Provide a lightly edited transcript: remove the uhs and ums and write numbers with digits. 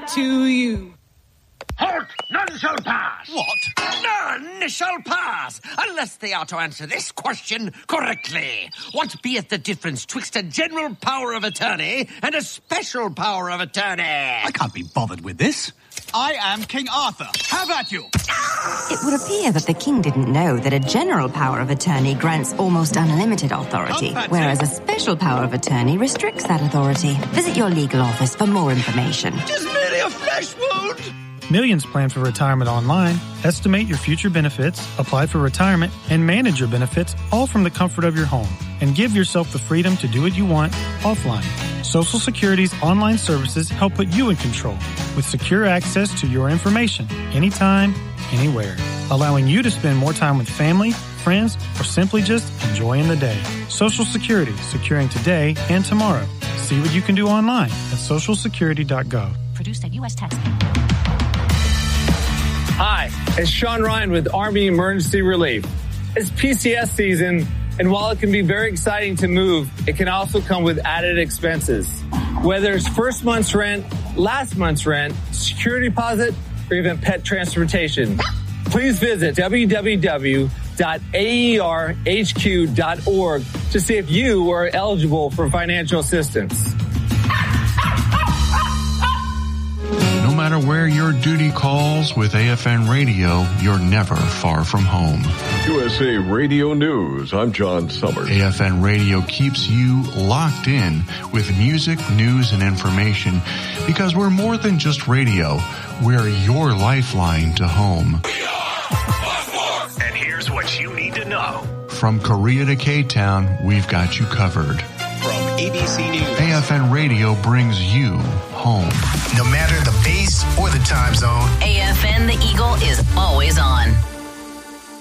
to you. Halt! None shall pass! What? None shall pass, unless they are to answer this question correctly. What beeth the difference twixt a general power of attorney and a special power of attorney? I can't be bothered with this. I am King Arthur. Have at you! It would appear that the king didn't know that a general power of attorney grants almost unlimited authority, whereas a special power of attorney restricts that authority. Visit your legal office for more information. Just merely a flesh wound! Millions plan for retirement online. Estimate your future benefits, apply for retirement, and manage your benefits all from the comfort of your home. And give yourself the freedom to do what you want offline. Social Security's online services help put you in control with secure access to your information anytime, anywhere, allowing you to spend more time with family, friends, or simply just enjoying the day. Social Security, securing today and tomorrow. See what you can do online at socialsecurity.gov. Produced at U.S. Tax. Hi, it's Sean Ryan with Army Emergency Relief. It's PCS season, and while it can be very exciting to move, it can also come with added expenses. Whether it's first month's rent, last month's rent, security deposit, or even pet transportation, please visit www.aerhq.org to see if you are eligible for financial assistance. No matter where your duty calls, with AFN Radio, you're never far from home. USA Radio News, I'm John Summers. AFN Radio keeps you locked in with music, news, and information because we're more than just radio. We're your lifeline to home. And here's what you need to know. From Korea to K-Town, we've got you covered. From ABC News, AFN Radio brings you home. no matter the base or the time zone. AFN The Eagle is always on.